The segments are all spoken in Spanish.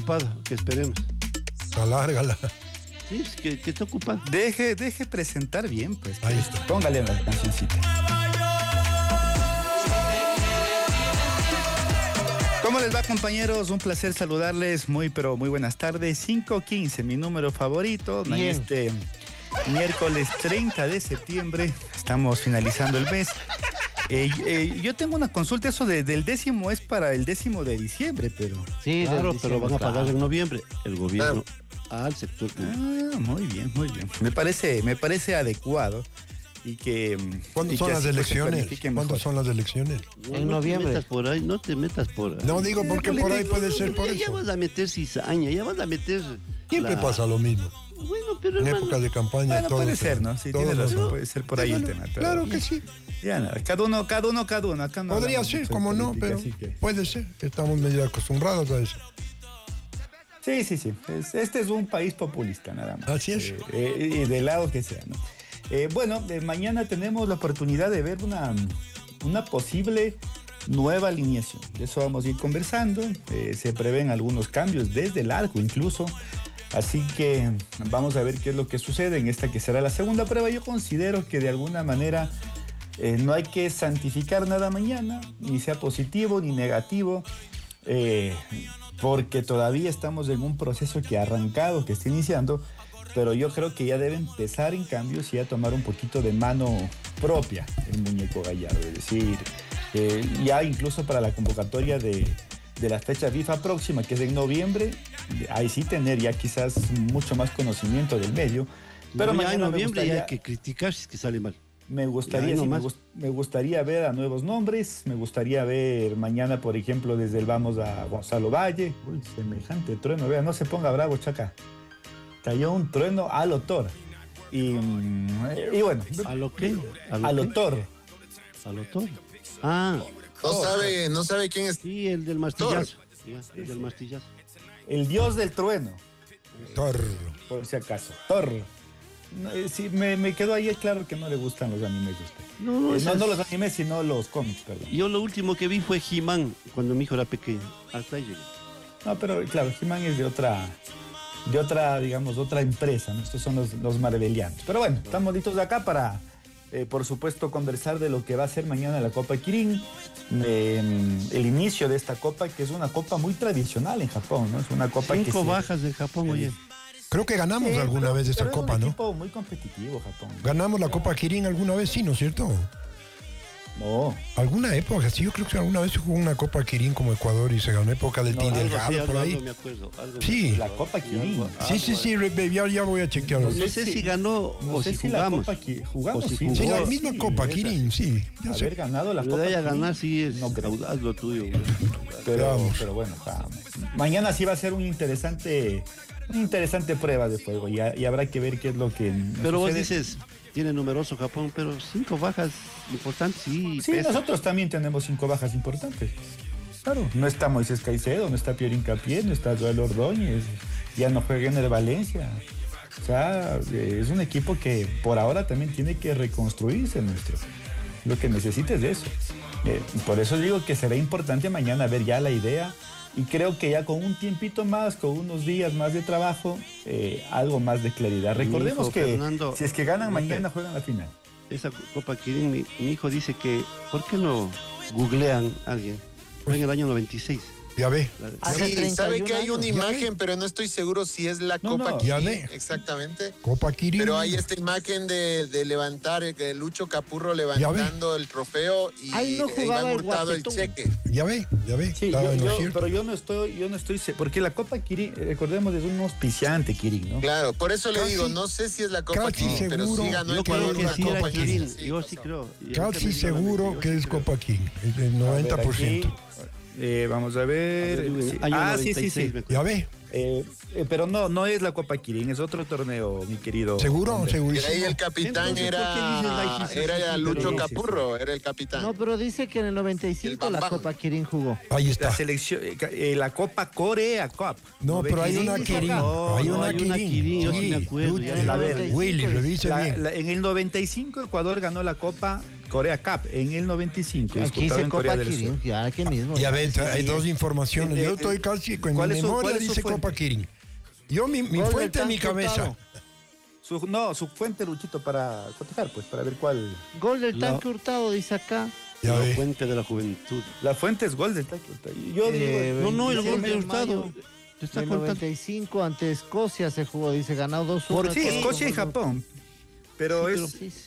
ocupado, que esperemos. Alárgala. Sí, es que está ocupado. Deje presentar bien, pues. Ahí está. Póngale la cancioncita. ¿Cómo les va, compañeros? Un placer saludarles. Pero muy buenas tardes. 5:15, mi número favorito. En este miércoles 30 de septiembre. Estamos finalizando el mes. Yo tengo una consulta. Eso del décimo es para el 10 de diciembre, pero... Sí, claro, pero van a pagar en noviembre. El gobierno al sector público. Muy bien. Me parece adecuado. Y que... ¿Cuándo son las elecciones? ¿Cuándo son las elecciones? En noviembre. No te metas por ahí. No digo porque por ahí puede ser por Ya eso. vas a meter cizaña, ya vas a meter... Siempre pasa lo mismo. Bueno, pero En hermano, épocas de campaña Bueno, todo puede se- ser, ¿no? Sí, todo tiene lo- razón, puede ser por ahí el tema. Pero Claro que sí. ya nada, cada uno. Acá no Podría hablamos ser, mucho de como no, política, pero así que... puede ser. Estamos medio acostumbrados a eso. Sí. Este es un país populista, nada más. Así es. Y del lado que sea, ¿no? Mañana tenemos la oportunidad de ver una posible nueva alineación. De eso vamos a ir conversando. Se prevén algunos cambios desde el arco incluso. Así que vamos a ver qué es lo que sucede en esta que será la segunda prueba. Yo considero que de alguna manera no hay que santificar nada mañana, ni sea positivo ni negativo, porque todavía estamos en un proceso que ha arrancado, que está iniciando, pero yo creo que ya debe empezar en cambios y ya tomar un poquito de mano propia el muñeco Gallardo. Es decir, ya incluso para la convocatoria de la fecha FIFA próxima, que es en noviembre, ahí sí tener ya quizás mucho más conocimiento del medio. Pero ya en mañana noviembre ya hay que criticar si es que sale mal. me gustaría ver a nuevos nombres. Me gustaría ver mañana, por ejemplo, desde el Vamos a Gonzalo Valle. Uy, semejante trueno. Vea, no se ponga bravo, Chaca. Cayó un trueno a lo Thor. Y bueno. ¿A lo qué? A lo Thor. A lo todo. Ah, No sabe quién es. sí, el del martillazo. Ya, el del martillazo. El dios del trueno, Thor. por si acaso. Thor. No, sí, me quedó ahí claro que no le gustan los animes de usted. No los animes, sino los cómics, perdón. Yo lo último que vi fue He-Man cuando mi hijo era pequeño. Hasta ahí llegué. No, pero claro, He-Man es de otra, digamos, otra empresa, ¿no? Estos son los marvelianos. Pero bueno, estamos listos de acá para, por supuesto, conversar de lo que va a ser mañana la Copa Kirin, el inicio de esta copa, que es una copa muy tradicional en Japón, ¿no? Es una copa 5 bajas de Japón, oye. Creo que ganamos alguna vez esa copa, Es un ¿no? equipo muy competitivo, Japón. Ganamos la Copa Kirin alguna vez, sí, ¿no es cierto? No. Alguna época, sí, yo creo que alguna vez se jugó una Copa Kirin como Ecuador y se ganó época del Team Algo Delgado así, por ahí. algo me acuerdo. Sí. La Copa Kirin. Ya voy a chequear. No sé si ganó No o sé si la jugamos. Copa jugamos, O si sí. jugó. Sí, la Sí, misma Copa esa. Kirin, sí. Ya sé. Haber ganado la Lo Copa de ella Kirin, ganar sí es no creo. caudal lo tuyo. güey. Veamos. Pero bueno, mañana sí va a ser una interesante prueba de fuego y habrá que ver qué es lo que Pero vos sucede. dices, tiene numeroso Japón, pero 5 bajas importantes, sí. Sí, pesa. nosotros también tenemos 5 bajas importantes. Claro, no está Moisés Caicedo, no está Pierre Hincapié, no está Joel Ordóñez, ya no juega en el Valencia. O sea, es un equipo que por ahora también tiene que reconstruirse, nuestro. Lo que necesita es de eso. Por eso digo que será importante mañana ver ya la idea y creo que ya con un tiempito más, con unos días más de trabajo, algo más de claridad. Recordemos hijo, que Fernando, si es que ganan Felipe, mañana, juegan la final. Esa Copa Kirin, mi hijo dice que, ¿por qué no googlean a alguien? Fue en el año 96. Ya ve. Sí, 31 sabe que hay una años. imagen, pero no estoy seguro si es la No, Copa no. Ya Kirin, ve. exactamente. Copa Kirin. Pero hay esta imagen de levantar, de Lucho Capurro levantando el trofeo y Ahí no jugaba Iván el Hurtado el guapetón. cheque. Ya ve. Sí, Estaba en lo cierto. pero yo no estoy, porque la Copa Kirin, recordemos, es un auspiciante Kirin, ¿no? Claro, por eso le Casi- digo, no sé si es la Copa casi Kirin, pero seguro. sí ganó Yo creo Ecuador que una sí era Copa Kirin. sí, Yo pasó. sí creo. Y Casi ahorita me seguro digo la que mente, es yo sí Copa Kirin. El A ver, 90%. aquí, vamos a ver. creo. Sí. Año Sí. 96, me acuerdo. Ya ve. Pero no es la Copa Kirin, es otro torneo, mi querido. Seguro, hombre. Y segurísimo. ahí el capitán Entonces, ¿por qué dices la ICC? era Sí, Lucho pero- Capurro, era el capitán. No, pero dice que en el 95 El la Bambam. Copa Kirin jugó. Ahí La está. selección, la Copa Corea Cup. No, pero hay una Kirin. No, Hay no, una hay una Kirin, Kirin. yo sí me acuerdo, ya. A ver, Willy, revise bien. En el 95 Ecuador ganó la Copa Corea Cup en el 95. Aquí disputado se en Copa Corea del Kirin, Sur. ya aquí mismo. Ya ven, hay dos informaciones. Yo estoy casi con mi ¿cuál es su memoria, dice fuente? Copa Kirin. Yo, mi Gol del fuente en mi Tanque cabeza. Hurtado. Su fuente, Luchito, para cotejar, pues, para ver cuál. Gol del La- Tanque Hurtado, dice acá. Ya La ve. fuente de la juventud. La fuente es gol del Tanque Hurtado. Yo digo, No, el gol de 26 de Hurtado. mayo Te está del contando. 95 ante Escocia se jugó, dice, ganado 2-1. sí, Escocia y Japón. Pero Sí, es. pero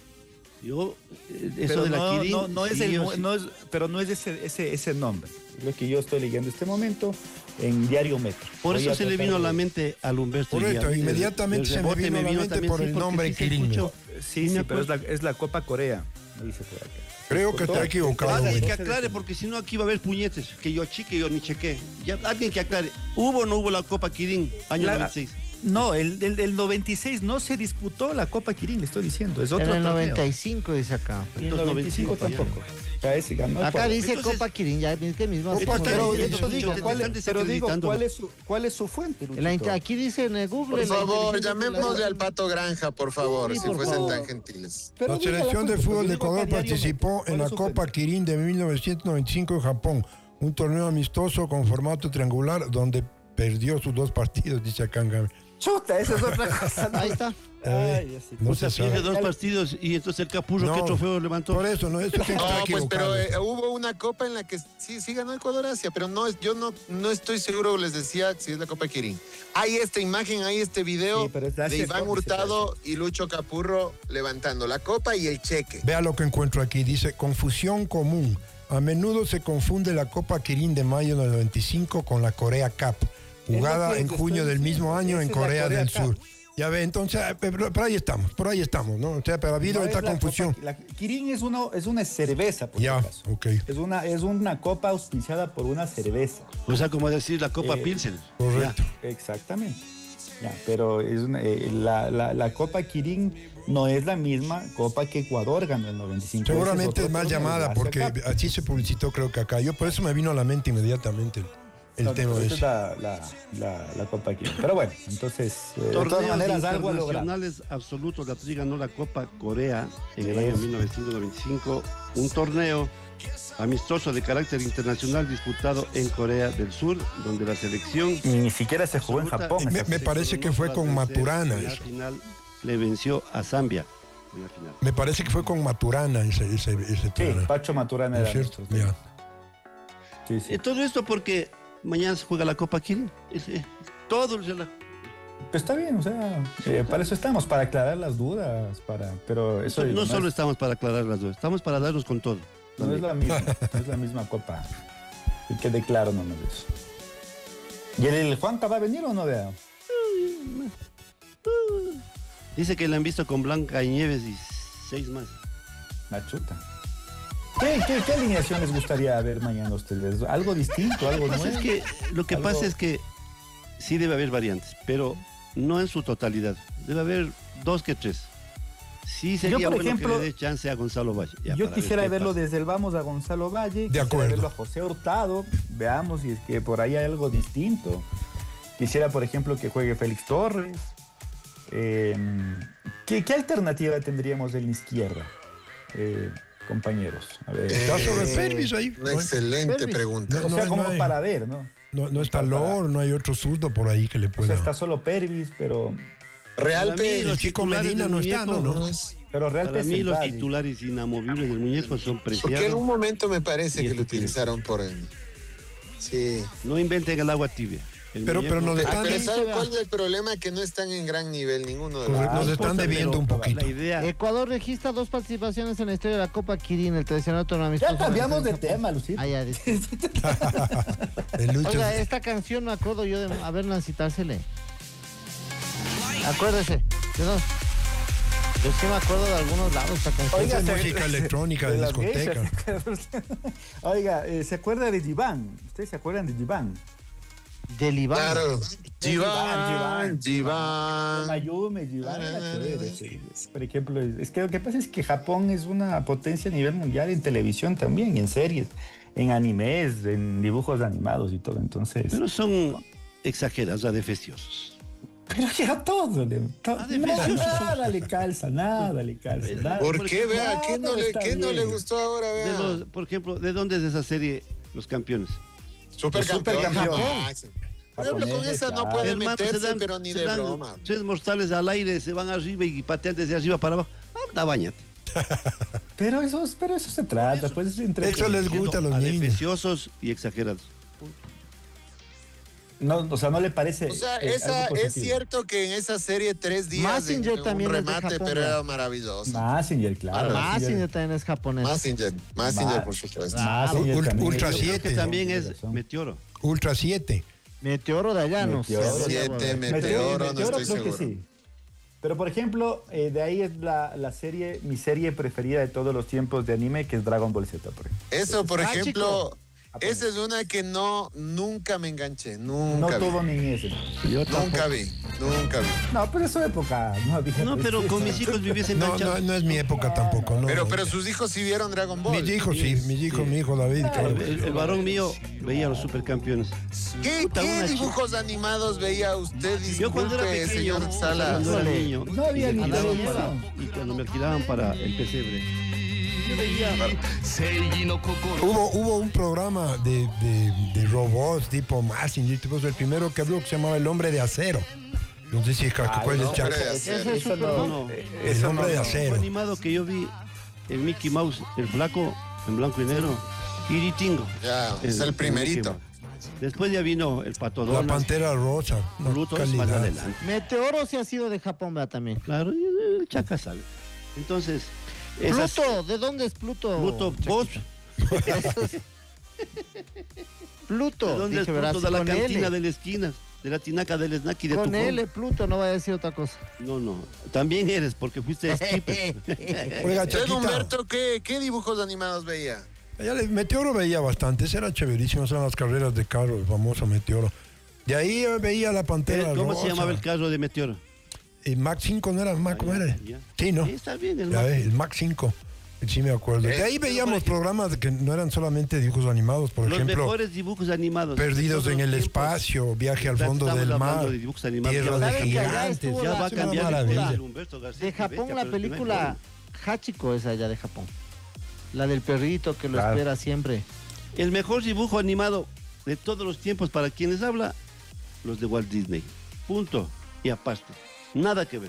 yo, eso Pero de la no, Kirin. no es sí, el, yo sí. no es, pero no es ese nombre. Es lo que yo estoy leyendo en este momento en Diario Metro. Por Voy eso a se le tratar vino a de- la mente al Humberto. Correcto, Guía. inmediatamente se me rebote vino a la mente también, por el porque nombre sí se Kirin. escuchó. Sí, me pero acuerdo. es la Copa Corea. Me dice por acá. Creo que está equivocado. Alguien güey. que aclare, porque si no aquí va a haber puñetes. Que yo chique, yo ni chequé. Ya, alguien que aclare. ¿Hubo o no hubo la Copa Kirin año La- 96? No, el 96 no se disputó la Copa Kirin, le estoy diciendo. Es En otro el torneo. 95 dice acá. Y en el 95 tampoco. O sea, ese ganó Acá por- dice Entonces- Copa Kirin, ya es que mismo. Copa Pero Kirin. eso digo, Te ¿cuál están es, pero digo, desacreditando. ¿cuál es su fuente, La Luchito? aquí dice en el Google. Por la favor, inteligencia llamémosle al artificial. Pato Granja, por favor, Sí, si por fuesen favor. tan gentiles. Pero La diga selección de fuente, fútbol porque de digo Ecuador acá Diario participó Metro. en ¿Cuál la es su Copa fuente? Kirin de 1995 en Japón, un torneo amistoso con formato triangular donde perdió sus 2 partidos, dice acá en Gaby. Chuta, esa es otra cosa. Ahí está. Ay, ya sé. No O sea, se pierde sabe. 2 partidos y entonces el Capurro, No, ¿qué trofeo levantó? Por eso, no, esto tiene que No, estar pues, equivocado. pero hubo una copa en la que sí ganó Ecuador Asia, pero yo no estoy seguro, les decía, si es la Copa Kirin. Hay esta imagen, hay este video Sí, pero es de de Asia Iván Copa, Hurtado y Lucho Capurro levantando la copa y el cheque. Vea lo que encuentro aquí, dice confusión común. A menudo se confunde la Copa Kirin de mayo del 95 con la Corea Cup, jugada Es lo que en te junio estoy del mismo diciendo, año en esa es la Corea Corea del Cup. Sur. Ya ve, entonces, por ahí estamos, ¿no? O sea, pero ha habido No esta es la confusión. Copa- la Kirin es una cerveza, por si Ya, acaso. ok, Es una copa auspiciada por una cerveza. O sea, como decir la Copa Pilsen. correcto. Exactamente. Ya, pero la Copa Kirin no es la misma copa que Ecuador ganó en el 95. Seguramente Ese es más otro torneo, llamada la porque Asia Cup. así se publicitó creo que acá. Yo por eso me vino a la mente inmediatamente el No, tema esa ese. es la Copa Kirin. Pero bueno, entonces, de todas Torneos maneras, algo a lograr. internacionales absolutos. La TRI ganó la Copa Corea en el Eso. año 1995. Un torneo amistoso de carácter internacional disputado en Corea del Sur, donde la selección Y ni siquiera se jugó en absoluta Japón. Me- esa me selección. parece que fue con coronó tras vencer Maturana en la eso. final le venció a Zambia en la final. Me parece que fue con Maturana ese Sí, torneo. Pacho Maturana ¿No era es cierto? nuestro. Ya. Sí, sí. Todo esto porque mañana se juega la Copa Kirin. Todo el relajo. Pues está bien, o sea, para eso estamos, para aclarar las dudas, pero eso No es- solo estamos para aclarar las dudas, estamos para darnos con todo. no es la misma, no es la misma copa. Y que declaro nomás eso. ¿Y el Juanca va a venir o no, vea? Dice que la han visto con Blanca y Nieves y 6 más. La chuta. ¿Qué alineación les gustaría ver mañana a ustedes? ¿Algo distinto, algo nuevo? Lo que Algo- pasa es que sí debe haber variantes, pero no en su totalidad. Debe haber 2 que 3. Sí sería Yo, por bueno ejemplo, que le dé chance a Gonzalo Valle. Ya, Yo para ver quisiera qué verlo pasa. desde el vamos a Gonzalo Valle. Quisiera acuerdo. verlo a José Hurtado. Veamos si es que por ahí hay algo distinto. Quisiera, por ejemplo, que juegue Félix Torres. ¿Qué alternativa tendríamos en la izquierda, compañeros? A ver. Está sobre Pervis ahí. Una excelente Pervis. pregunta. O sea, no como hay- para ver, ¿no? No está Lor, no hay otro zurdo por ahí que le O sea, pueda. está solo Pervis, pero Real Para mí, P. los Chico titulares Medina del no está, muñeco, ¿no? Real Para P mí los central. titulares inamovibles del muñeco son Porque en preciados. un momento me parece Y que lo este tiene. utilizaron por él. Sí. No inventen el agua tibia. El Pero muñeco- nos están, Pero dice, ¿saben vea. cuál es el problema? Que no están en gran nivel ninguno de los correcto, nos dos. están debiendo un poquito. La idea, Ecuador registra 2 participaciones en la historia de la Copa Kirin, el tradicional torneo amistoso. Ya cambiamos de tema, Lucito. Ah, ya, disculpe. El Lucho- Oiga, esta canción me acuerdo yo de haberla citársele. Acuérdese. Yo sí me acuerdo de algunos lados esta canción. Oiga, es se- música electrónica de las discoteca. geishas. Oiga, ¿se acuerda de Giván? ¿Ustedes se acuerdan de Giván? Del Iván. Claro. Giván. Giván. Mayume, Giván era chévere, sí. Por ejemplo, es que lo que pasa es que Japón es una potencia a nivel mundial en televisión también, en series, en animes, en dibujos animados y todo. Entonces, pero son exagerados, o sea, defeciosos. Pero ya todo, nada le calza, nada. ¿Por qué? Vea, ¿qué no le bien. gustó ahora? Vea. Por ejemplo, ¿de dónde es esa serie Los Campeones? Supercampeón. Supercampeón. Por ejemplo, con esa no puede Hermano, meterse, pero ni de broma. 3 mortales al aire, se van arriba y patean desde arriba para abajo. Anda, bañate. Pero eso se trata, pues es Eso les gusta a los niños. Adefesiosos y exagerados. No, o sea, no le parece. O sea, algo es positivo. cierto que en esa serie 3 días Mazinger de también un es de remate, Japón, pero ¿no? era maravilloso. Mazinger, claro. Mazinger también es japonés. Mazinger, por supuesto. Mazinger también. Ultra Creo 7. que también Tienes es razón. Meteoro. Ultra 7. Meteoro de allá, no sé. Meteoro. 7, Meteoro, no estoy creo seguro. que sí. Pero por ejemplo, de ahí es la serie, mi serie preferida de todos los tiempos de anime, que es Dragon Ball Z, por ejemplo. Eso, por Ah, ejemplo, esa es una que nunca me enganché, No nunca vi. tuvo niñez. Nunca vi. No, pero en su época no había. No, pero con mis hijos viviese No, enganchado. no es mi época tampoco. No. Pero sus hijos sí vieron Dragon Ball. Mis hijos sí, mi hijo David, claro. El varón mío veía a los supercampeones. ¿Qué una dibujos animados veía usted? Yo cuando era Disculpe, pequeño, señor Salas. cuando era niño, No había y me ni alquilaban televisión. y cuando me alquilaban para el pesebre, yo veía Hubo un programa de robots tipo Mazinger, tipo el primero que abrió que se llamaba El Hombre de Acero. No sé si recuerdas, no, Chaco. hombre de acero. Ese es súper no, El Hombre de fue Acero. animado que yo vi el Mickey Mouse, el flaco, en blanco y negro, Iritingo. Ya, es el primerito. Mickey Mouse. Después ya vino el Pato La Donald, Pantera Rosa. No, Pluto, más calidad. adelante. Meteoro sí ha sido de Japón, ¿verdad? También. Claro, y el Chaca sabe. Entonces, esas- Pluto, ¿de dónde es Pluto? Pluto, vos, Pluto, ¿de dónde es dije, verás, Pluto? De la con cantina L. de la esquina, de la tinaca del snack y de tu Con L, Pluto, no vaya a decir otra cosa. No, también eres, porque fuiste skipper. Oiga, ¿Usted, Chaquita, Humberto, qué dibujos animados veía? Meteoro veía bastante, ese era chéverísimo, eran las carreras de carro, el famoso Meteoro. De ahí veía la Pantera ¿Cómo Rosa. se llamaba el carro de Meteoro? El Mac 5 no era Mac, ¿cómo era? Ya. Sí, ¿no? Sí, está bien, el Ya Mac. ves, el Mac 5. Sí, me acuerdo. De ahí veíamos programas que no eran solamente dibujos animados, por Los ejemplo, mejores dibujos animados. Perdidos de en todos el los tiempos. espacio, Viaje al Estamos fondo del hablando mar, de dibujos animados. Tierra de ¿Saben que allá gigantes. estuvo Ya va a Es una cambiar maravilla. el Humberto García. De Japón, Bestia, la pero es que no hay película forma. Hachiko es allá de Japón. La del perrito que lo Claro. espera siempre. El mejor dibujo animado de todos los tiempos para quienes habla, los de Walt Disney. Punto. Y aparte. Nada que ver.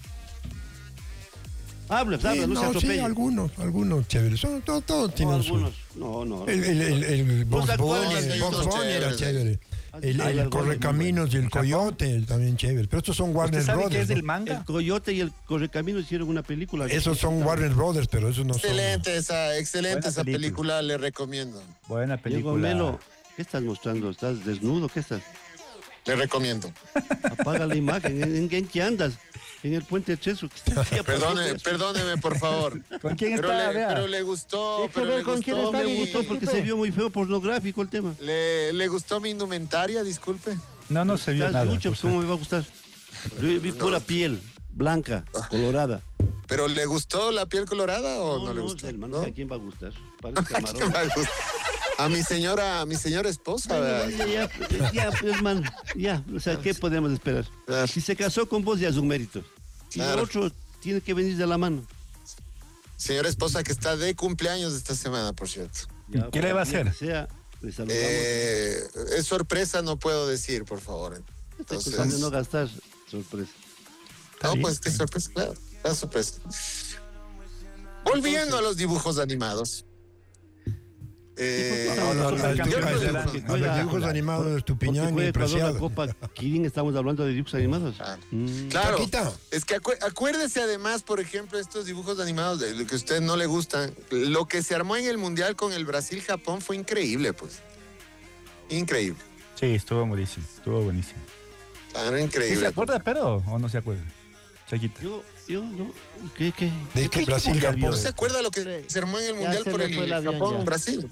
Habla, Sí, no se no, sí, atropelle. algunos chéveres. Todos No, tienen su... algunos. No. El ¿Vos te Bugs Bunny, acuerdas de el Bugs unos Bunny era chéveres? chévere. Hay El algunos Correcaminos y el Coyote también chévere. Pero estos son Warner ¿Usted sabe qué Brothers. es del ¿no? manga? El Coyote y el Correcaminos hicieron una película. Esos son Warner Brothers, pero esos no son... Excelente Buena esa película. película, le recomiendo. Buena Diego película. Melo, ¿qué estás mostrando? ¿Estás desnudo? ¿Qué estás? Le recomiendo. Apaga la imagen. ¿En qué andas? En el puente Cheso. Perdóneme, por favor. ¿Con quién está? Vea. Pero le gustó, Hay que ver con quién está Me mi- gustó porque se vio muy feo pornográfico el tema. ¿Le gustó mi indumentaria? Disculpe. No se vio Estás nada. lucho, pues, ¿cómo me va a gustar? Yo vi pura piel, blanca, colorada. ¿Pero le gustó la piel colorada o no, le gustó? hermano, ¿No? ¿a quién va a gustar? Parece ¿A quién camarón. va a gustar? A mi señora esposa. ¿verdad? Ya, pues, man, ya, o sea, ¿qué podemos esperar? Claro. Si se casó con vos ya es un mérito. Y Claro. el otro tiene que venir de la mano. Señora esposa que está de cumpleaños esta semana, por cierto. Ya, ¿Qué le va a el día hacer? que sea, le saludamos. Es sorpresa, no puedo decir, por favor. Estoy Entonces, tratando de no gastar sorpresa. no, bien. pues qué sorpresa, claro, la sorpresa. Volviendo a los dibujos animados. A los dibujos animados de Porque Estupiñán fue y Ecuador la Preciado. Copa Kirin, estamos hablando de dibujos animados. Ah. Mm. Claro, Chaquita. es que acuérdese además, por ejemplo, estos dibujos animados de lo que a usted no le gustan. Lo que se armó en el Mundial con el Brasil-Japón fue increíble, pues. Increíble. Sí, estuvo buenísimo. Estuvo buenísimo. Claro, ¿Sí increíble. ¿Se acuerda, pero o no se acuerda? Chaquita. Yo, no. ¿Qué? De que Brasil ¿Qué? Japón. ¿No se acuerda lo que se armó en el Ya Mundial se por le fue el el avión, ya. Japón-Brasil?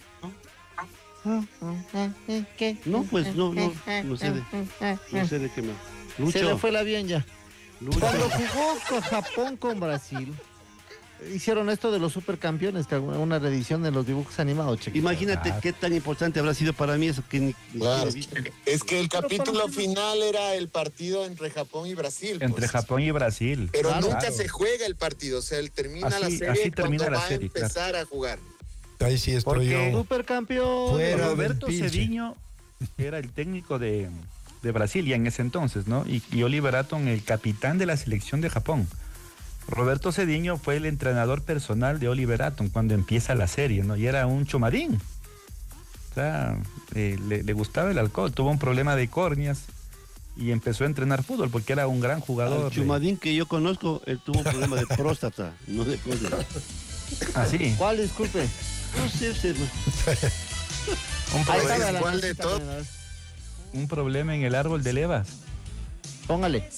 No, pues no sé de qué me. Se le Lucho, fue el avión ya. Lucho. Cuando jugó con Japón con Brasil, hicieron esto de los supercampeones, que una reedición de los dibujos animados, Chequito. Imagínate qué tan importante habrá sido para mí eso que ni Claro, siquiera he visto. es que el capítulo final era el partido entre Japón y Brasil. Entre pues. Japón y Brasil. Pero Claro. nunca se juega el partido, o sea, él termina la Así serie termina cuando la va serie, a empezar a jugar. Ahí sí estoy Porque yo. Supercampeón. Fuera del Roberto pinche. Cediño era el técnico de Brasil ya en ese entonces, ¿no? Y Oliver Atom, el capitán de la selección de Japón. Roberto Cediño fue el entrenador personal de Oliver Atom cuando empieza la serie, ¿no? Y era un chomarín. O sea, le gustaba el alcohol, tuvo un problema de córneas y empezó a entrenar fútbol porque era un gran jugador. Al Chumadín que yo conozco, él tuvo un problema de próstata, no de cosas. Así. ¿Cuál, disculpe? No sé, hermano. Un, Ahí problema, está la ¿Cuál de nochita, todo? también, a ver. un problema en el árbol de levas. Póngale.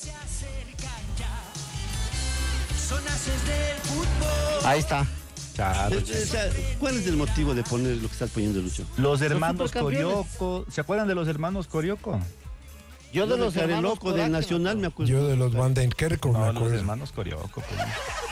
Ahí está. Claro. O sea, ¿cuál es el motivo de poner lo que estás poniendo, Lucho? Los hermanos supercampeones. Corioco. ¿Se acuerdan de los hermanos Corioco? Yo de los Care hermanos loco del Coraje, Nacional me acuerdo. Yo de los Vandenkerco, me No, los acuerdo. hermanos Corioco. Pues.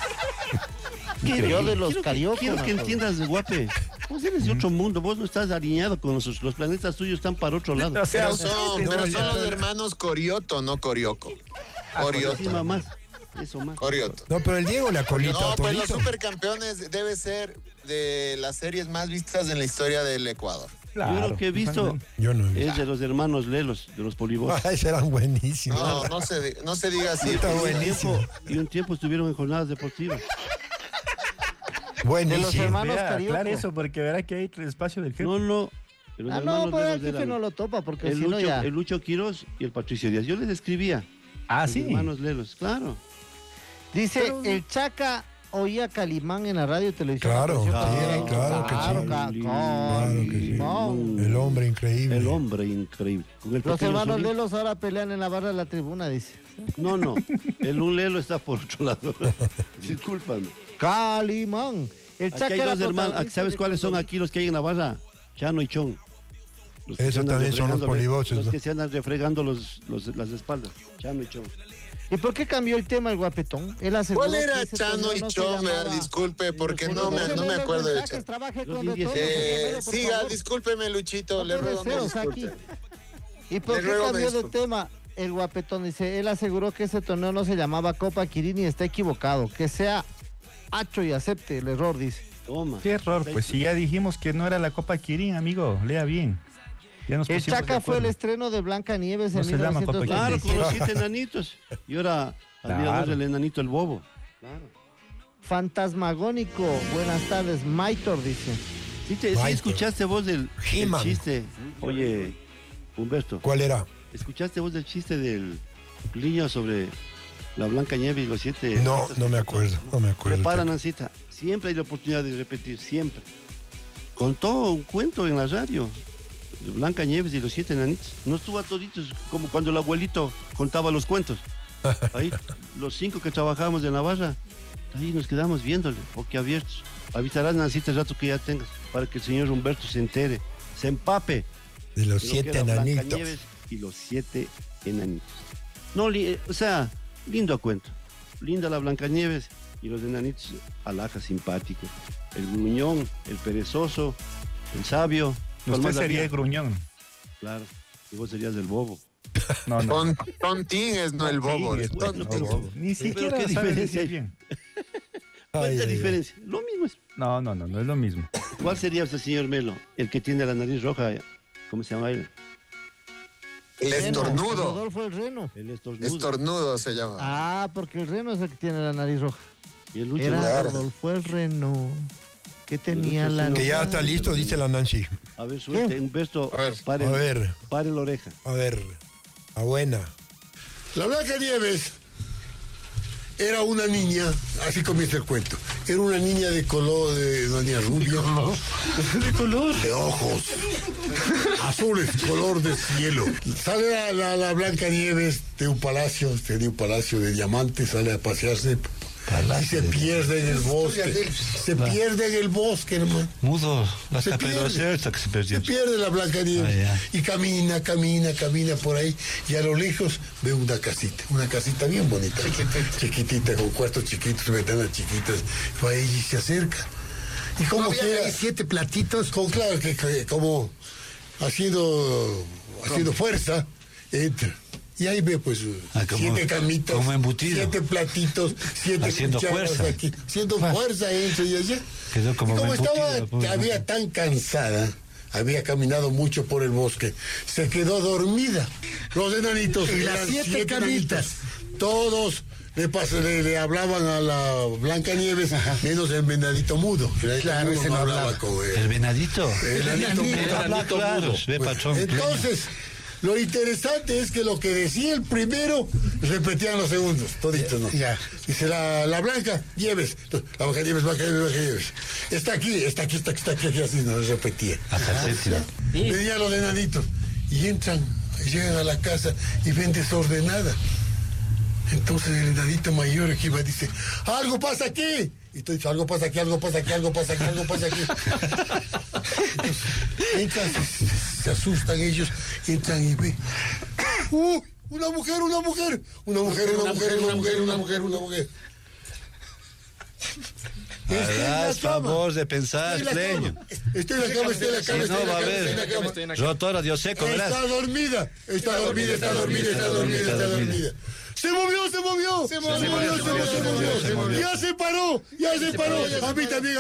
Yo de los Carioco. Quiero me que acuerdo. entiendas, guape. Vos eres de otro mundo, vos no estás alineado con los planetas tuyos, están para otro lado. O sea, Pero son los hermanos Corioto, no Corioco. Corioto. Encima más, eso más. Corioto. No, pero el Diego le acolita No, a pues los Torito. supercampeones debe ser de las series más vistas en la historia del Ecuador. Yo lo que he visto Yo no he visto. es de los hermanos Lelos, de los polibos. Ay, serán buenísimos. No se diga así. Está Y buenísimo. un tiempo estuvieron en jornadas deportivas. De los Buenísimo. hermanos Vea, Carioco. aclare eso porque verá que hay espacio del jefe. No, no. Los Ah, hermanos no, pues el Lelos jefe eran no lo topa, porque el si no Lucho, ya. el Lucho Quiroz y el Patricio Díaz. Yo les escribía. Ah, Los sí. hermanos Lelos, claro. Dice, el Chaca oía Calimán en la radio y televisión. Claro, ¿No? sí, claro que sí. Claro que sí. Calimán. El hombre increíble. El hombre increíble. Con el Los pequeño hermanos Solín. Lelos ahora pelean en la barra de la tribuna, dice. No, no. El un Lelo está por otro lado. Discúlpame. Calimán. El Aquí Chaca hay era dos hermanos. protagonista ¿Sabes de- cuáles son aquí los que hay en la barra? Chano y Chon. Los que Esos se andan también son los refregando- polivoces, Los ¿no? que se andan refregando las espaldas. Chano y Chon. ¿Y por qué cambió el tema el guapetón? Él aseguró ¿Cuál era que ese Chano torneo y no se Chon? llamaba- Disculpe, porque no Entonces, me los acuerdo de mensajes, Chano. trabaje con 2010. retorno, compañero, por Siga, favor. discúlpeme, Luchito, le No ruego me deseos aquí. disculpe. ¿Y por Le qué ruego me cambió de disculpe. tema? El guapetón dice, él aseguró que ese torneo no se llamaba Copa Quirini y está equivocado. Que sea hacho y acepte el error, dice. Toma. Qué error, pues si ya dijimos que no era la Copa Quirín, amigo, lea bien. Ya nos El pusimos de Chaca fue el acuerdo. estreno de Blanca Nieves No en se llama Copa Quirín. Claro, con 1987. los 7 enanitos. Y ahora, admirador Claro. del enanito el bobo. Fantasmagónico, buenas tardes, Maitor dice. Sí, sí Michael. escuchaste vos del He-Man. chiste. Oye, Humberto, ¿Cuál era? ¿escuchaste vos del chiste del niño sobre la Blanca Nieve y los 7? No, no me acuerdo. No me acuerdo. Prepara, Nancita. Siempre hay la oportunidad de repetir, siempre. Contó un cuento en la radio. De Blanca Nieves y los 7 enanitos. No estuvo a toditos como cuando el abuelito contaba los cuentos. Ahí, los 5 que trabajábamos en la barra, ahí nos quedamos viéndole, boquiabiertos. Avisarás, Nancita, el rato que ya tengas, para que el señor Humberto se entere, se empape. De los de lo que 7 era enanitos. Blancanieves y los 7 enanitos. No, o sea, lindo cuento. Linda la Blancanieves y los enanitos, alhaja simpático. El gruñón, el perezoso, el sabio. ¿Cuál Usted más sería había? el gruñón. Claro, y vos serías el bobo. No, no. Tontín es no el bobo. Sí, es pues, tontín. no, ni Pero siquiera ¿qué sabe diferencia decir hay? bien. ¿Cuál Ay, es la ay, ay. diferencia? Lo mismo es. No, no es lo mismo. ¿Cuál sería usted, señor Melo? El que tiene la nariz roja. ¿Cómo se llama él? El estornudo. Rodolfo el Reno. El estornudo. Estornudo se llama. Ah, porque el Reno es el que tiene la nariz roja. Y el Lucho. Era Claro. Rodolfo el Reno. Que tenía la Que ya está listo, dice la Nancy. A ver, suelte, Humberto. A ver. Pare, A ver, pare la oreja. a ver. A buena. La Blancanieves era una niña, así comienza el cuento. Era una niña de color, de una niña rubia. ¿De color? De ojos. Azules, color de cielo. Sale la Blancanieves de un palacio, tenía un palacio de diamantes, sale a pasearse Y se pierde en el bosque. Se pierde en el bosque, hermano. Mudo, Se hasta Pedro pierde. Certa que se perdió. Se pierde la Blancanieves. Y camina por ahí. Y a lo lejos ve una casita bien bonita. Chiquitita, con cuartos chiquitos, ventanas chiquitas. Va ahí y se acerca. Y como quiera, 7 platitos. Claro que como haciendo fuerza, entra. Y ahí ve, pues, 7 camitas, como embutido. 7 platitos, 7 Haciendo fuerza. aquí. Haciendo fuerza, entra y allá. Quedó como Había tan cansada, había caminado mucho por el bosque, se quedó dormida. Los enanitos, y las 7 camitas, todos le hablaban a la Blancanieves, menos el venadito mudo. Claro, ese no hablaba con él. ¿El venadito? El enanito mudo. Ve, patrón. Entonces, lo interesante es que lo que decía el primero, repetían los segundos, toditos, ¿no? Dice la Blanca, Nieves. La Blancanieves. Está aquí, así nos repetía. Venían los enanitos y entran, llegan a la casa y ven desordenada. Entonces el enanito mayor que iba dice, algo pasa aquí. Y tú dices, algo pasa aquí. Entonces, entran, se asustan ellos, entran y ven. Una mujer. Haz favor de pensar, Fleño. Estoy en la cama. No va a haber. Rotora, Dios seco, verás. Está dormida. Se movió. Ya se paró. A mí también.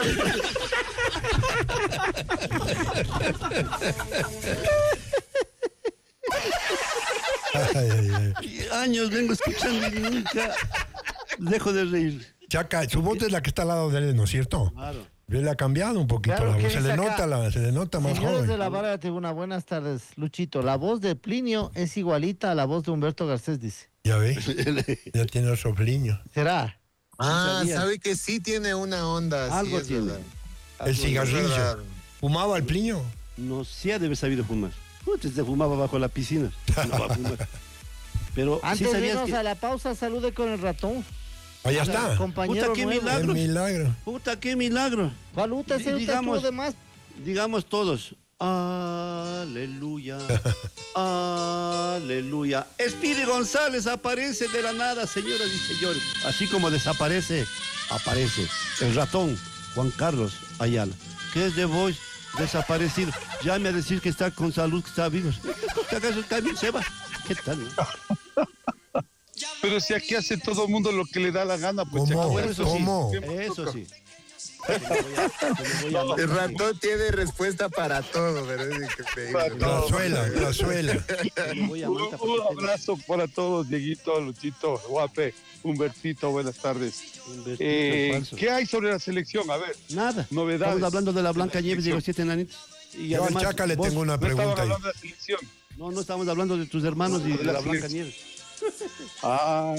Años vengo escuchando y nunca dejo de reír. Chaca, su voz es la que está al lado de él, ¿no es cierto? Claro. Él ha cambiado un poquito Claro, la ¿qué voz. Se dice le acá? nota más Señores joven. de la Vara de Tribuna, buenas tardes. Luchito, la voz de Plinio es igualita a la voz de Humberto Garcés, dice. Ya ve, ya tiene otro Plinio. ¿Será? Sabe que sí tiene una onda. Algo sí, es tiene. verdad. El cigarrillo. verdad. ¿Fumaba el Plinio? No sé de haber sabido fumar. Se fumaba bajo la piscina. No va a fumar. Pero Antes sí de sabías irnos que... a la pausa, salude con el ratón. Allá está. Compañero Puta, qué nuevo. milagro. El milagro. Puta, qué milagro. ¿Cuál usted se Digamos- de más? Digamos todos. Aleluya. Aleluya. Speedy González aparece de la nada, señoras y señores. Así como desaparece, aparece el ratón Juan Carlos Ayala, que es de Voice desaparecido. Llame a decir que está con salud, que está vivo. ¿Que acaso también se va? ¿Qué tal? No? Pero si aquí hace todo el mundo lo que le da la gana, pues se ¿Cómo? acabó. Eso sí. ¿Cómo? Eso sí. El ratón tiene respuesta para todo, ¿verdad? Es increíble. Plazuela. Un abrazo para todos, Dieguito, Luchito, Guape, Humbertito, buenas tardes. ¿Qué hay sobre la selección? A ver, Nada. novedades. Estamos hablando de la Blanca Nieves y los 7 enanitos. Y Yo al además, Chaca le vos- tengo una No estaban pregunta ahí. hablando de la selección. No estamos hablando de tus hermanos y de la Blanca Nieves. Ah,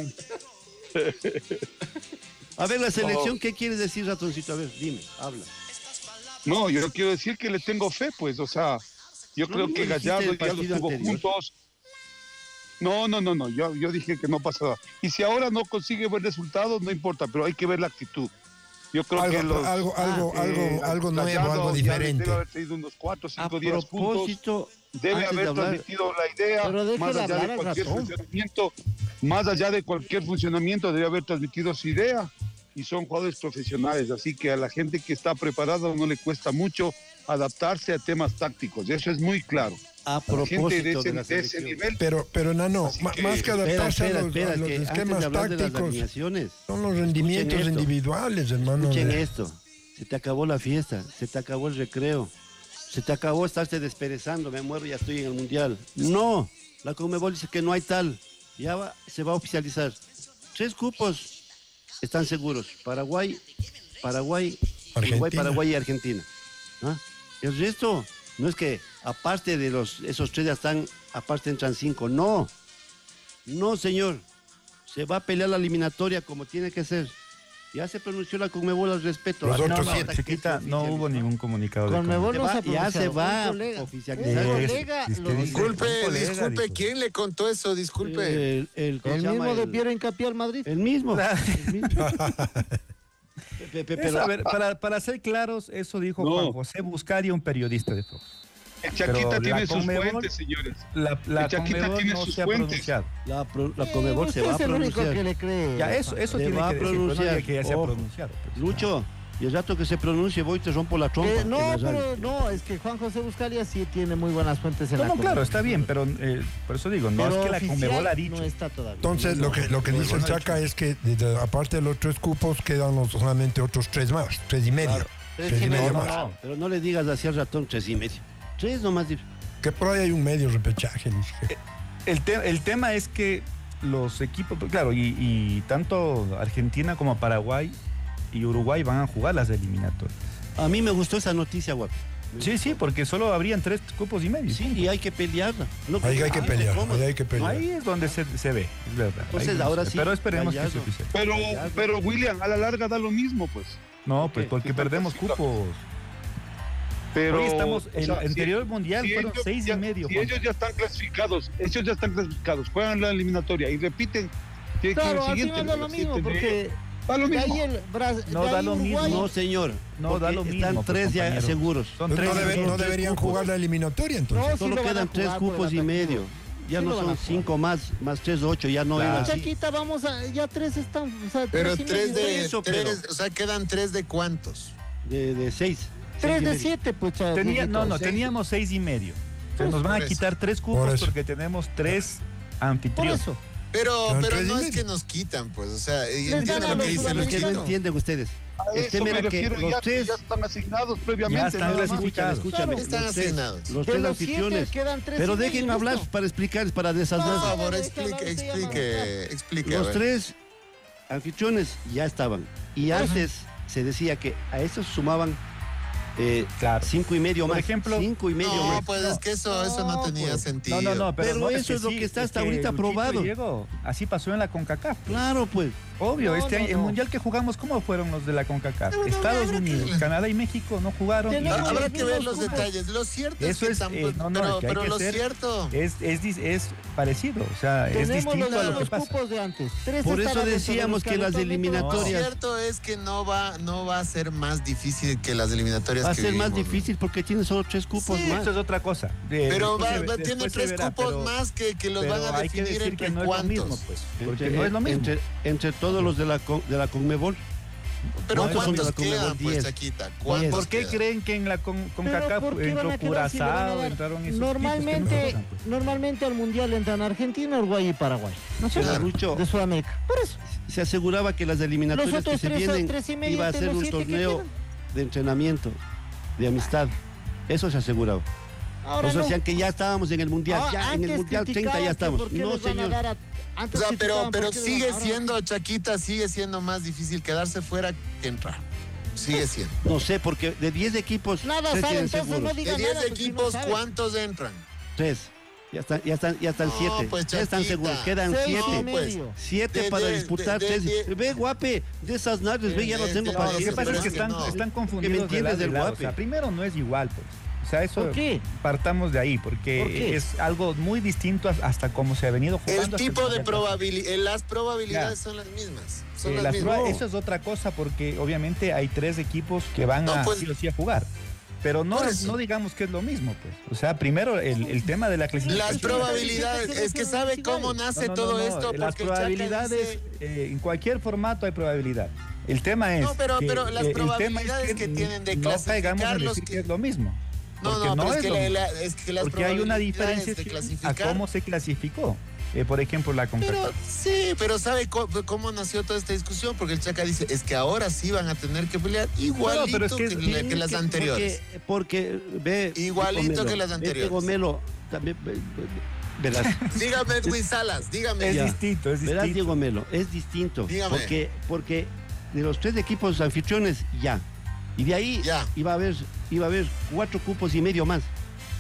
A ver, la selección, ¿qué quieres decir, ratoncito? A ver, dime, habla. no, yo quiero decir que le tengo fe, pues, o sea, yo No, creo no que dijiste Gallardo el ya los partido tuvo anterior. juntos. No, yo dije que no pasa nada. Y si ahora no consigue buen resultado, no importa, pero hay que ver la actitud. Yo creo que los... Algo nuevo, Gallardo algo ya diferente. debe haber tenido unos 4 o A 5 días juntos. propósito, Debe antes de haber hablar, transmitido la idea, Pero déjela más allá hablar de al cualquier ratón. funcionamiento, más allá de cualquier funcionamiento, debe haber transmitido su idea. Y son jugadores profesionales, así que a la gente que está preparada no le cuesta mucho adaptarse a temas tácticos. Eso es muy claro. a La gente propósito de ese, de la de ese selección. nivel. Pero Nano, Así que- más que adaptarse a los que antes esquemas de hablar de las tácticos, alineaciones, son los rendimientos Escuchen esto. individuales, hermano. escuchen esto, se te acabó la fiesta, se te acabó el recreo, se te acabó estarse desperezando, me muero, ya estoy en el Mundial. No, la Conmebol dice que no hay tal, se va a oficializar. 3 cupos están seguros, Paraguay, Uruguay, Argentina. Paraguay y Argentina. ¿Ah? El resto, no es que aparte de esos 3 ya están, aparte entran 5, no, señor, se va a pelear la eliminatoria como tiene que ser. Ya se pronunció la Conmebol al respecto. Los otros No, siete. Chiquita, no hubo ningún comunicado de Conmebol no se ha Ya se pronunciado. va Un a colega- oficializar. un colega Es que lo dice- dijo. Disculpe, colega, disculpe, dijo. ¿quién le contó eso? Disculpe. El que se El llama mismo de Piero Hincapié al Madrid. El mismo. El mismo. Eso, a ver, para ser claros, eso dijo No. Juan José Buscaria, un periodista de fútbol. El Chaquita Pero tiene la sus Conmebol- fuentes, señores. La El Chaquita Conmebol tiene no sus se ha fuentes. pronunciado. La Conmebol se Usted va a es el único pronunciar. que le cree. Ya, eso Se tiene va a que decir, pero no pronunciar. diga que ya se ha Ojo. pronunciado. pues. Lucho, y el rato que se pronuncie voy y te rompo la trompa. No, en la radio. pero no, es que Juan José Buscalia sí tiene muy buenas fuentes en No, la no, claro, Conmebol. está bien, pero por eso digo, no Pero es que la oficial Conmebol ha dicho. no está todavía. Entonces, lo que dice el Chaca es que aparte de los 3 cupos, quedan solamente otros 3 más, 3 y medio. Claro. 3 y medio más. No, pero no le digas así al ratón 3,5. 3 nomás. Que por ahí hay un medio repechaje. dice. El tema es que los equipos, pues, claro, y tanto Argentina como Paraguay y Uruguay van a jugar las eliminatorias. A mí me gustó esa noticia, guapo. Sí, porque solo habrían 3 cupos y medio. Sí, y hay que pelearla. No, Ahí hay que pelear, ¿cómo? ahí hay que pelear. Ahí es donde se ve, es verdad. Entonces, Ahí es ahora donde se sí, ve. Pero esperemos que Gallardo. sea oficial. Pero William, a la larga da lo mismo, pues. No, pues porque perdemos cupos. Pero Hoy estamos, o el sea, anterior mundial fueron ellos 6 y ya- medio. Si Juan. ellos ya están clasificados, juegan la eliminatoria y repiten, tiene que ir Claro, el al siguiente. final da lo mismo, porque Da lo de mismo. ahí el No da lo mismo. No, señor. No, porque da lo mismo, están pues, 3 ya compañero. seguros. Son Entonces, 3 no deberían jugar la eliminatoria entonces. No, Solo sí lo van a quedan 3 jugar por el cupos y atractivo. medio. Ya Sí no lo van a son jugar. 5 más 3, 8. Ya no Claro. era así. Chaquita, vamos a, ya 3 están, o sea, Pero 3 y tres medio. de eso, tres, o sea, quedan 3 de cuántos. De 6. 3 de 7, pues, teníamos 6 y medio. Se nos van por a eso. quitar 3 Por cupos eso. porque tenemos 3 Por anfitriones. eso. Pero Quedan no 3 y es medio. que nos quitan, pues, o sea, Les entiendo dan a lo los que dice Es que no sudamericanos. entienden ustedes. A El eso tema me era que refiero, los 3 ya están asignados Ya previamente. están nada más. clasificados. Escúchame, Están los tres- asignados. Los De 3 los 7 anfitriones. quedan 3 Pero y medio, déjenme hablar listo. para explicar, para Por desasnar. favor, déjalo, explique, se llama explique. a Los ver. 3 anfitriones ya estaban. Y antes se decía que a esos sumaban Claro. 5 y medio Por más. ejemplo- 5 y medio No, más. pues es que eso no tenía pues. sentido. No, Pero no, eso es lo que está hasta ahorita Luchito aprobado. llegó. Así pasó en la CONCACAF. Claro, pues. Obvio, No, año, no. el mundial que jugamos, ¿cómo fueron los de la CONCACAF? No, Estados habrá que Unidos, ver. Canadá y México no jugaron. Tenemos Y- Habrá los que ver mismos los cupos. detalles. Lo cierto Eso es es, que tampoco. no, es que hay pero que lo ser- cierto. es parecido, o sea, es Tenemos distinto los a lo que mismos pasa. cupos de antes. 3 Por están eso adentro de decíamos los que las actualmente van a Lo eliminatorias- cierto es que no va a ser más difícil que las eliminatorias Va a que ser más vivimos, ¿no? difícil porque tienen solo 3 cupos Sí, más. Eso es otra cosa. Pero Después tiene se 3 verá, cupos pero- más que los pero van a hay que definir decir entre que no es lo cuántos. mismo, pues, porque no es lo mismo. Entre todos los de la Conmebol. Pero ¿Cuántos son de ¿cuántos la Conmebol? quedan, pues, 10. Chaquita? ¿Cuántos ¿Por qué quedan? creen que en la Pero CONCACAF ¿por qué van entró a quedar si le van a Curazao, dar? entraron esos Normalmente, equipos que no juegan, pues? normalmente al mundial entran Argentina, Uruguay y Paraguay. ¿No es cierto? Pero, Lucho, De Sudamérica. Por eso. se aseguraba que las eliminatorias Los que otros se 3 vienen y medio iba a entre ser los un 7 que torneo quedan. de entrenamiento, de amistad. Eso se aseguraba. Ahora O sea, no. decían que ya estábamos en el mundial, Ah, ya en el antes mundial 30 criticaban ya que estamos. por qué No, les van a señor. dar a- O antes sea, criticaban pero por qué les sigue van a dar- siendo, Chaquita, sigue siendo más difícil quedarse fuera que entrar. Sigue siendo. No sé, porque de 10 equipos, Nada 3 sabe, tienen entonces seguros. no De diga 10 nada. pues, si no equipos, sabe. ¿cuántos entran? 3. Ya están No, 7. pues, ya están Chaquita. seguros. Quedan 6 y 7. medio. 7 De- para de- disputar de- 3. de- Ve, guape, de esas naves, ve, ya no tengo No, No, lo paciencia. que pasa pero es que es que no. están Que confundidos me entiendes de del lado. O guape. sea, primero no es igual, pues. O sea, eso ¿Por qué? partamos de ahí, porque ¿Por qué? es algo muy distinto hasta cómo se ha venido jugando. El hasta tipo de mundial. probabilidad, las probabilidades Ya. son las mismas. Son Las las mismas. pruebas- eso es otra cosa, porque obviamente hay 3 equipos que van No, a pues- sí o sí a jugar. Pero no, Por eso. no digamos que es lo mismo, pues. O sea, primero el tema de la clasificación. Las probabilidades, es que sabe cómo nace todo esto. Las Porque el Chaca probabilidades, dice- en cualquier formato hay probabilidad. El tema es. No, pero que, las el tema es probabilidades que tienen de no caigamos en clasificarlos decir que que- es lo mismo. No, Porque no, pero es es que, lo mismo. es que las Porque hay una probabilidades diferencia de a clasificar. cómo se clasificó. Por ejemplo, la Pero CONCACAF. sí, pero ¿sabe cómo nació toda esta discusión? Porque el Chaca dice, es que ahora sí van a tener que pelear igualito pero es que que las anteriores. Porque ve. Igualito Gomelo, que las ve anteriores. Gomelo, también, verás. Dígame, Edwin Salas, dígame. Es Ya. distinto, es Verás, distinto. Diego Melo, es distinto. Dígame. Porque de los 3 equipos anfitriones, ya. Y de ahí Ya. iba a haber 4 cupos y medio más.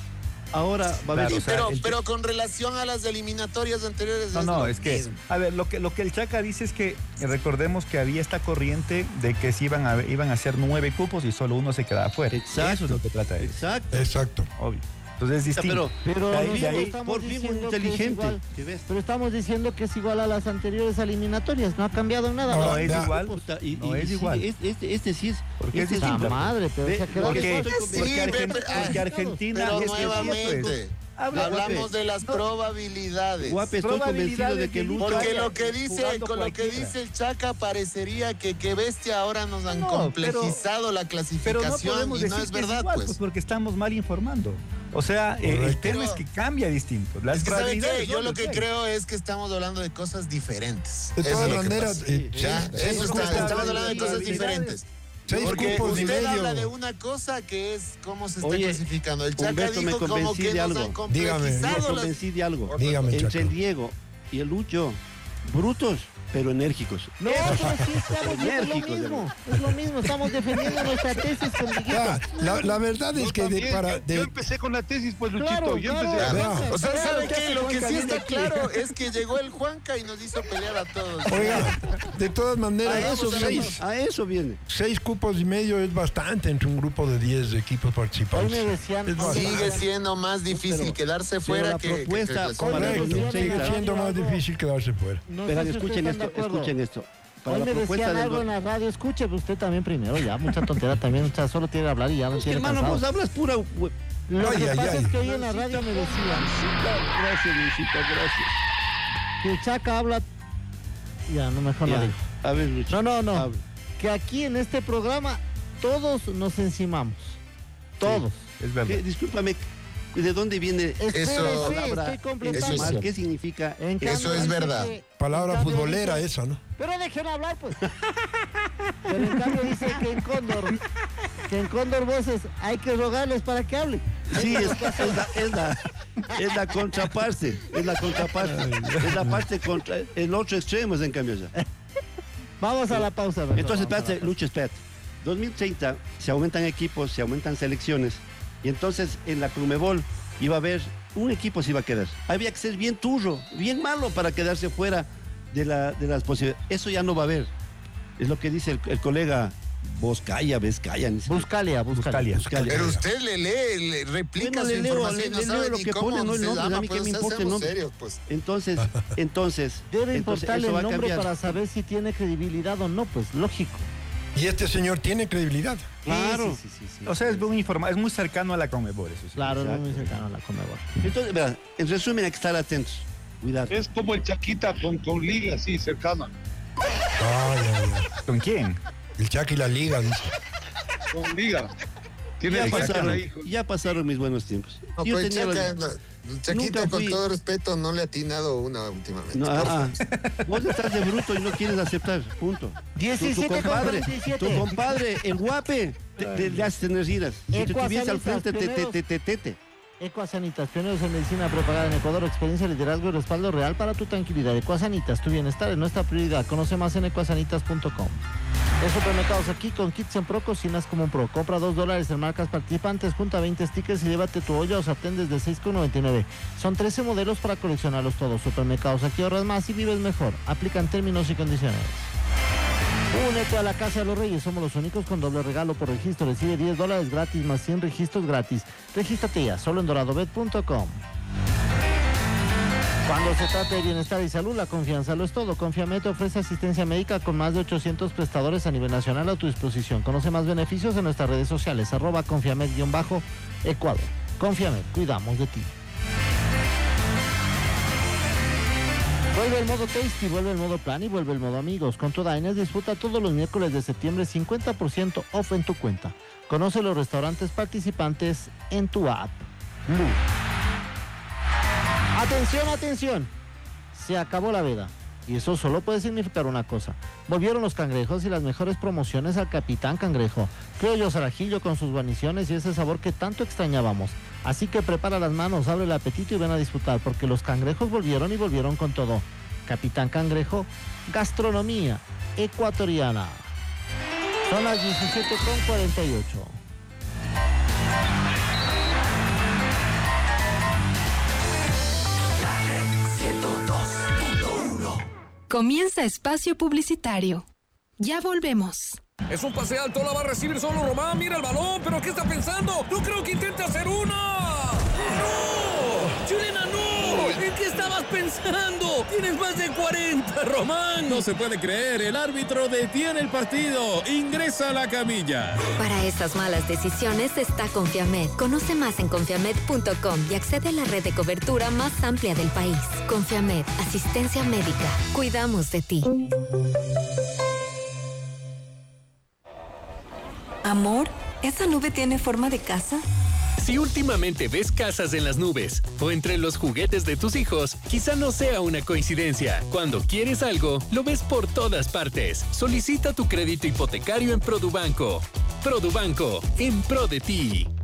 ahora va a haber... Claro, o sea, pero con relación a las eliminatorias anteriores... No, lo es que, mismo. a ver, lo que el Chaca dice es que recordemos que había esta corriente de que se iban a hacer 9 cupos y solo uno se quedaba fuera. Exacto. Eso es lo que trata él. Exacto. Exacto. Obvio. Entonces es distinto. Pero De ahí- nosotros de ahí- estamos por fin diciendo muy que es inteligente. igual. ¿Qué ves? Pero estamos diciendo que es igual a las anteriores eliminatorias, no ha cambiado en nada. No, No, es ya. igual. Puta, y es sí, igual. Este sí es... Porque este es sí La distinto. madre, pero Ve, se ha quedado Porque, Estoy convencido. porque Argentina Pero es que nuevamente, hablamos de las probabilidades. Guape, estoy convencido de que Lucho... Porque lo que dice, jugando con lo que cualquiera. dice el Chaca parecería que bestia ahora nos han No, complejizado la Pero no clasificación podemos y decir no es que verdad, igual, pues. porque estamos mal informando. O sea, el Correcto. tema es que cambia distinto. Las Es que, ¿sabe probabilidades qué? Yo son lo que las creo es que estamos hablando de cosas diferentes. De Eso todas es lo que maneras, pasa. Ya, eso está, estamos hablando de cosas diferentes. 6 Porque cupos y usted medio. habla de una cosa que es cómo se está Oye, clasificando. El Chaca Humberto, me dijo como convencí que de nos algo. han Dígame. complejizado Me las... convencí de algo. Dígame, Entre Chaca. el Diego y el Lucho, brutos, pero enérgicos. No, pero sí estamos diciendo lo Enérgicos, mismo. Es lo mismo, estamos defendiendo nuestra tesis con Dieguito. Ya, la verdad es Yo que también, de yo empecé con la tesis, pues, Luchito. Claro, yo claro. empecé. Vea. O sea, ¿sabe Claro, qué? Lo que sí Juanca, está viene aquí. claro es que llegó el Juanca y nos hizo pelear a todos. Oiga, de todas A maneras, eso viene. 6 A eso viene. cupos y medio es bastante entre un grupo de 10 equipos Hoy participantes. me decían, Es bastante. Sigue siendo más difícil quedarse fuera la que propuesta clasificar. para Correcto, 2030. sigue siendo más difícil quedarse fuera. no Pero sé si escuchen ustedes están esto, de acuerdo. escuchen esto. Para Hoy la me propuesta decían del algo en la radio, escuche usted también primero, ya, mucha tontera también, usted solo tiene que hablar y ya me Es que, tiene hermano, cansado. vos hablas pura... Lo Ay, que ay, pasa ay. es que hoy en la radio me decían Gracias, Luisito, gracias. que el Chaca habla... Ya, no, mejor no Ya. digo. A ver, Lucho. No. habla. Que aquí en este programa todos nos encimamos. Todos. Es verdad. Discúlpame, ¿de dónde viene Espérese, palabra estoy completando. eso es- ¿Qué significa? En cambio, Eso es dice verdad. Palabra en cambio futbolera dice- esa, ¿no? Pero dejen hablar, pues. Pero en cambio dice que en Cóndor Voces hay que rogarles para que hable. Sí, es la contraparte. Es la contraparte. Es la parte contra el otro extremo, es en cambio ya. Vamos a la pausa. mejor, Entonces, vamos a la espérate, Lucho, espérate. 2030 se aumentan equipos, se aumentan selecciones. Y entonces en la Crumebol iba a haber un equipo se iba a quedar. Había que ser bien turro, bien malo para quedarse fuera de las posibilidades. Eso ya no va a haber. Es lo que dice el colega Vizcaya, ni sé. Buscalia. Buscalia. Pero usted le lee, le replica Bueno, su le leo, información y le no sabe leo lo ni que cómo pone, no el se nombre, llama, a mí qué pues, me o sea, importa el seamos nombre. serios, pues. Entonces, Debe importarle eso va el a nombre cambiar. para saber si tiene credibilidad o no, pues lógico. Y este señor tiene credibilidad. Claro. Sí. O sea, es muy cercano a la Conmebol, eso sí. Claro, no Exacto. muy cercano a la Conmebol. Entonces, verá, en resumen hay que estar atentos. Cuidado. Es como el Chaquita con liga, así, cercana. Ay. ¿Con quién? El Chaca y la liga, dice. Con liga. Tiene Ya que sacar pasaron, ahí. ya pasaron mis buenos tiempos. No, Yo pues, tenía los- Chaca, Chaquita, Nunca con fui- todo respeto, no le ha atinado una últimamente. No, vos estás de bruto y no quieres aceptar, punto. 17 tu compadre, con 47. tu compadre, el guape, le hace tener iras. Si te tuviese al frente, te. Ecuasanitas, pioneros en medicina propagada en Ecuador, experiencia, liderazgo y respaldo real para tu tranquilidad. Ecuasanitas, tu bienestar es nuestra prioridad. Conoce más en ecuasanitas.com. En supermercados aquí con Kits en Pro, cocinas como un pro. Compra $2 en marcas participantes, junta 20 stickers y llévate tu olla o sartén desde $6,99. Son 13 modelos para coleccionarlos todos. Supermercados aquí ahorras más y vives mejor. Aplican términos y condiciones. Únete a la Casa de los Reyes, somos los únicos con doble regalo por registro. Recibe $10 gratis más 100 registros gratis. Regístrate ya, solo en doradobet.com. Cuando se trata de bienestar y salud, la confianza lo es todo. Confiamed te ofrece asistencia médica con más de 800 prestadores a nivel nacional a tu disposición. Conoce más beneficios en nuestras redes sociales, @confiamed_Ecuador. Confiamed, cuidamos de ti. Vuelve el modo Tasty, vuelve el modo Plan y vuelve el modo Amigos. Con tu Diners disfruta todos los miércoles de septiembre 50% off en tu cuenta. Conoce los restaurantes participantes en tu app. Blue. Atención. Se acabó la veda. Y eso solo puede significar una cosa. Volvieron los cangrejos y las mejores promociones al Capitán Cangrejo. Criollos al ajillo con sus guarniciones y ese sabor que tanto extrañábamos. Así que prepara las manos, abre el apetito y ven a disfrutar, porque los cangrejos volvieron y volvieron con todo. Capitán Cangrejo, gastronomía ecuatoriana. Son las 17:48. Comienza espacio publicitario. Ya volvemos. Es un pase alto, la va a recibir solo Román. Mira el balón, pero ¿qué está pensando? No creo que intente hacer una. ¡No! ¡Chilena, no! ¿En qué estabas pensando? Tienes más de 40, Román. No se puede creer, el árbitro detiene el partido. Ingresa a la camilla. Para esas malas decisiones está Confiamed. Conoce más en confiamed.com y accede a la red de cobertura más amplia del país. Confiamed, asistencia médica. Cuidamos de ti. Amor, ¿esa nube tiene forma de casa? Si últimamente ves casas en las nubes o entre los juguetes de tus hijos, quizá no sea una coincidencia. Cuando quieres algo, lo ves por todas partes. Solicita tu crédito hipotecario en Produbanco. Produbanco, en pro de ti.